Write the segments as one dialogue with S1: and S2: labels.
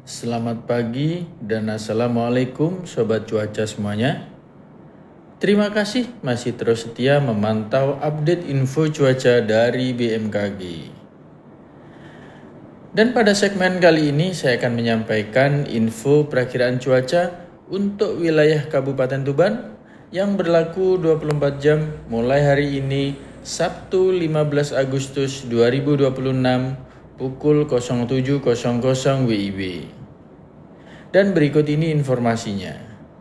S1: Selamat pagi dan Assalamualaikum Sobat Cuaca semuanya. Terima kasih masih terus setia memantau update info cuaca dari BMKG. Dan pada segmen kali ini saya akan menyampaikan info perakiraan cuaca untuk wilayah Kabupaten Tuban yang berlaku 24 jam mulai hari ini Sabtu 15 Agustus 2026 pukul 07.00 WIB. Dan berikut ini informasinya.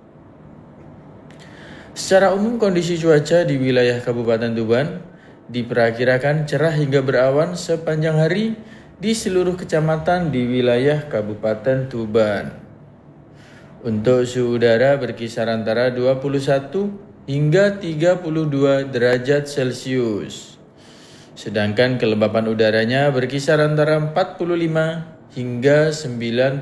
S1: Secara umum kondisi cuaca di wilayah Kabupaten Tuban diperkirakan cerah hingga berawan sepanjang hari di seluruh kecamatan di wilayah Kabupaten Tuban. Untuk suhu udara berkisar antara 21 hingga 32 derajat Celcius. Sedangkan kelembapan udaranya berkisar antara 45 hingga 95%.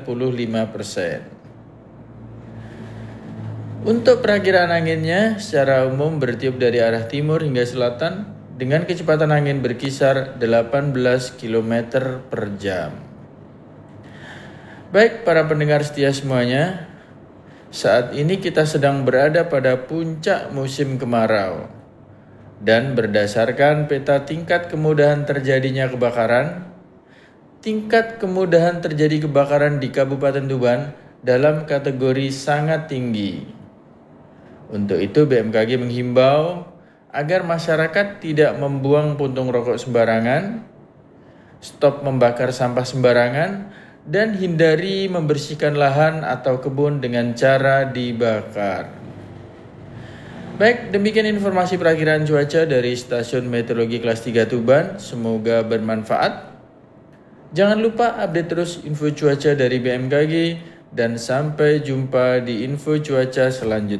S1: Untuk perakiraan anginnya secara umum bertiup dari arah timur hingga selatan dengan kecepatan angin berkisar 18 km per jam. Baik para pendengar setia semuanya, saat ini kita sedang berada pada puncak musim kemarau. Dan berdasarkan peta tingkat kemudahan terjadinya kebakaran, tingkat kemudahan terjadi kebakaran di Kabupaten Tuban dalam kategori sangat tinggi. Untuk itu BMKG menghimbau agar masyarakat tidak membuang puntung rokok sembarangan, stop membakar sampah sembarangan, dan hindari membersihkan lahan atau kebun dengan cara dibakar. Baik, demikian informasi perakiraan cuaca dari Stasiun Meteorologi Kelas 3 Tuban. Semoga bermanfaat. Jangan lupa update terus info cuaca dari BMKG dan sampai jumpa di info cuaca selanjutnya.